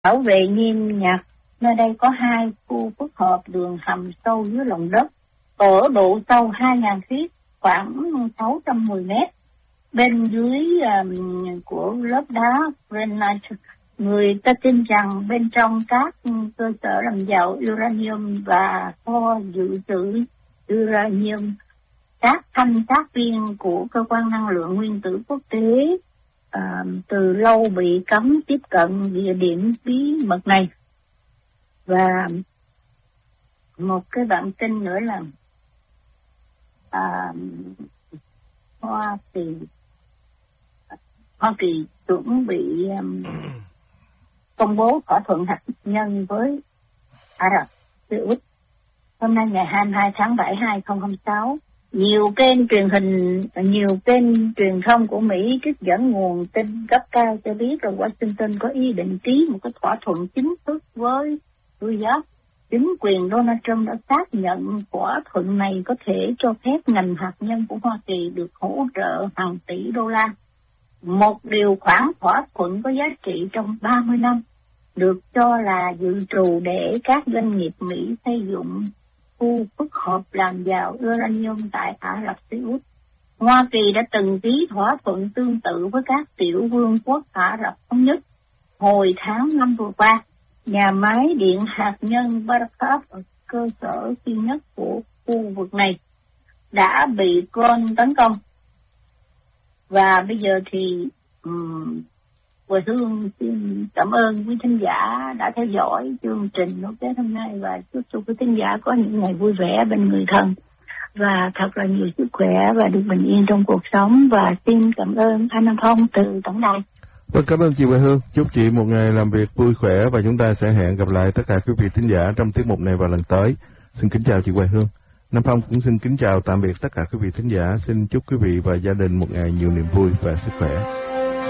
bảo vệ nghiêm ngặt. Nơi đây có 2 khu phức hợp đường hầm sâu dưới lòng đất, ở độ sâu 2.000 feet, khoảng 610 mét. Bên dưới của lớp đá granite, người ta tin rằng bên trong các cơ sở làm giàu uranium và kho dự trữ uranium, các thanh sát viên của cơ quan năng lượng nguyên tử quốc tế từ lâu bị cấm tiếp cận địa điểm bí mật này. Và một cái bản tin nữa là Hoa Kỳ chuẩn bị công bố thỏa thuận hạt nhân với Ả Rập Xê Út hôm nay ngày 22 tháng 7 2006. Nhiều kênh truyền thông của Mỹ trích dẫn nguồn tin cấp cao cho biết là Washington có ý định ký một cái thỏa thuận chính thức với Riyadh. Chính quyền Donald Trump đã xác nhận thỏa thuận này có thể cho phép ngành hạt nhân của Hoa Kỳ được hỗ trợ hàng tỷ đô la. Một điều khoản thỏa thuận có giá trị trong 30 năm, được cho là dự trù để các doanh nghiệp Mỹ xây dựng khu phức hợp làm giàu uranium tại Ả Rập Xê Út. Hoa Kỳ đã từng ký thỏa thuận tương tự với các tiểu vương quốc Ả Rập Thống Nhất hồi tháng 5 vừa qua. Nhà máy điện hạt nhân Barakah, cơ sở duy nhất của khu vực này, đã bị drone tấn công. Và bây giờ thì Quỳnh Hương xin cảm ơn quý thính giả đã theo dõi chương trình nối kết hôm nay, và chúc cho quý thính giả có những ngày vui vẻ bên người thân và thật là nhiều sức khỏe và được bình yên trong cuộc sống. Và xin cảm ơn anh Nam Phong từ tổng đài. Vâng, cảm ơn chị Quỳnh Hương. Chúc chị một ngày làm việc vui khỏe và chúng ta sẽ hẹn gặp lại tất cả quý vị thính giả trong tiết mục này vào lần tới. Xin kính chào chị Quỳnh Hương. Nam Phong cũng xin kính chào tạm biệt tất cả quý vị thính giả. Xin chúc quý vị và gia đình một ngày nhiều niềm vui và sức khỏe.